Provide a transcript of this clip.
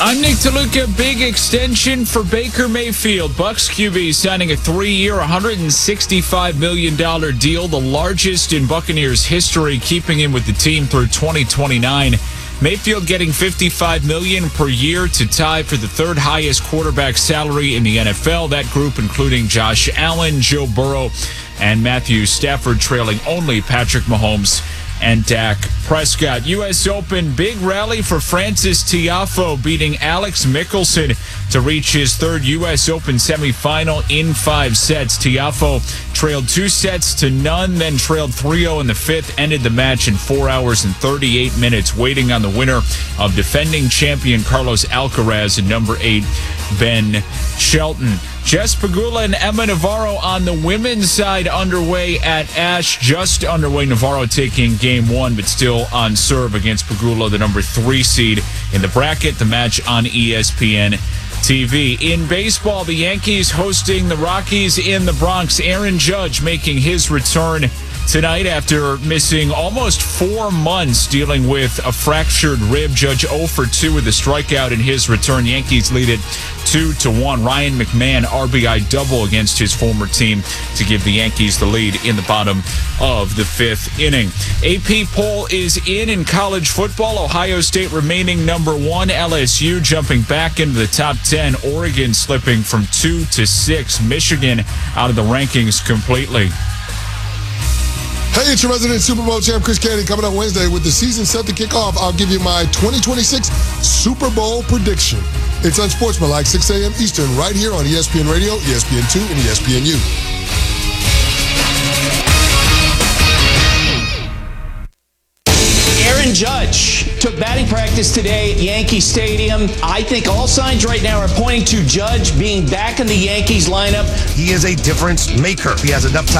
I'm Nick DeLuca. Big extension for Baker Mayfield. Bucs QB signing a 3-year, $165 million deal, the largest in Buccaneers history, keeping him with the team through 2029. Mayfield getting $55 million per year to tie for the third highest quarterback salary in the NFL. That group including Josh Allen, Joe Burrow, and Matthew Stafford, trailing only Patrick Mahomes and Dak Prescott. U.S. Open, big rally for Frances Tiafoe, beating Alex Michelsen to reach his third U.S. Open semifinal in 5 sets. Tiafoe trailed 2-0, then trailed 3-0 in the fifth, ended the match in 4 hours and 38 minutes, waiting on the winner of defending champion Carlos Alcaraz and number 8 Ben Shelton. Jess Pegula and Emma Navarro on the women's side underway at Ashe. Just underway, Navarro taking game 1, but still on serve against Pegula, the number 3 seed in the bracket. The match on ESPN TV. In baseball, the Yankees hosting the Rockies in the Bronx. Aaron Judge making his return tonight after missing almost 4 months dealing with a fractured rib. Judge 0 for 2 with a strikeout in his return. Yankees lead it 2-1. Ryan McMahon RBI double against his former team to give the Yankees the lead in the bottom of the 5th inning. AP poll is in college football. Ohio State remaining number 1. LSU jumping back into the top 10. Oregon slipping from 2 to 6. Michigan out of the rankings completely. Hey, it's your resident Super Bowl champ, Chris Candy, coming up Wednesday. With the season set to kick off, I'll give you my 2026 Super Bowl prediction. It's unsportsmanlike, 6 a.m. Eastern, right here on ESPN Radio, ESPN2, and ESPNU. Aaron Judge took batting practice today at Yankee Stadium. I think all signs right now are pointing to Judge being back in the Yankees lineup. He is a difference maker. He has enough time